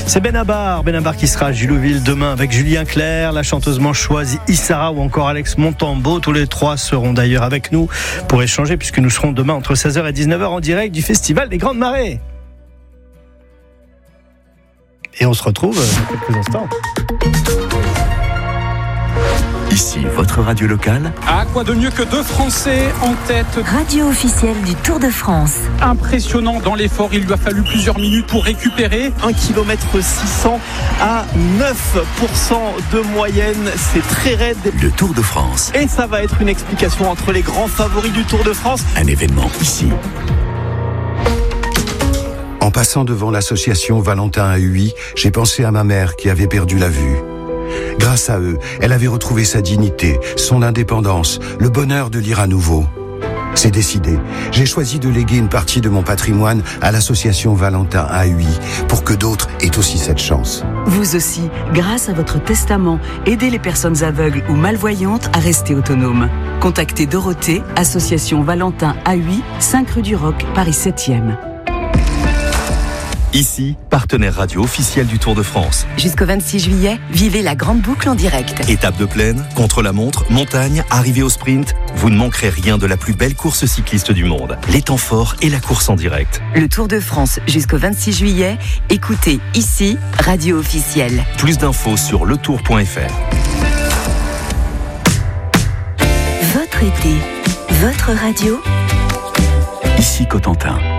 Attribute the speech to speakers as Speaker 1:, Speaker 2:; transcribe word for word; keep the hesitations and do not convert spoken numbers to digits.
Speaker 1: C'est Benabar, Benabar qui sera à Julouville demain avec Julien Clerc, la chanteuse manchoise Issara ou encore Alex Montambeau. Tous les trois seront d'ailleurs avec nous pour échanger puisque nous serons demain entre seize heures et dix-neuf heures en direct du Festival des Grandes Marées. Et on se retrouve dans quelques instants.
Speaker 2: Ici, votre radio locale.
Speaker 3: Ah, quoi de mieux que deux Français en tête.
Speaker 4: Radio officielle du Tour de France.
Speaker 3: Impressionnant dans l'effort, il lui a fallu plusieurs minutes pour récupérer.
Speaker 5: un kilomètre six cents à neuf pour cent de moyenne, c'est très raide.
Speaker 2: Le Tour de France.
Speaker 5: Et ça va être une explication entre les grands favoris du Tour de France.
Speaker 2: Un événement ici.
Speaker 6: En passant devant l'association Valentin à Huy, j'ai pensé à ma mère qui avait perdu la vue. Grâce à eux, elle avait retrouvé sa dignité, son indépendance, le bonheur de lire à nouveau. C'est décidé. J'ai choisi de léguer une partie de mon patrimoine à l'association Valentin à Huy pour que d'autres aient aussi cette chance.
Speaker 7: Vous aussi, grâce à votre testament, aidez les personnes aveugles ou malvoyantes à rester autonomes. Contactez Dorothée, association Valentin à Huy, cinq rue du Roc, Paris septième.
Speaker 2: Ici, partenaire radio officiel du Tour de France.
Speaker 4: Jusqu'au vingt-six juillet, vivez la grande boucle en direct.
Speaker 2: Étape de plaine, contre-la-montre, montagne, arrivée au sprint, vous ne manquerez rien de la plus belle course cycliste du monde. Les temps forts et la course en direct.
Speaker 4: Le Tour de France jusqu'au vingt-six juillet, écoutez ici, radio officielle.
Speaker 2: Plus d'infos sur le tour point f r.
Speaker 4: Votre été, votre radio.
Speaker 2: Ici Cotentin.